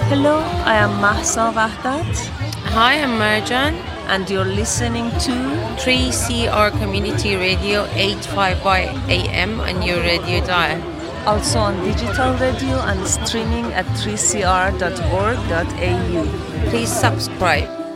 Hello, I am Mahsa Wahdat. Hi, I'm Marjan. And you're listening to 3CR Community Radio 855 AM on your radio dial. Also on digital radio and streaming at 3cr.org.au. Please subscribe.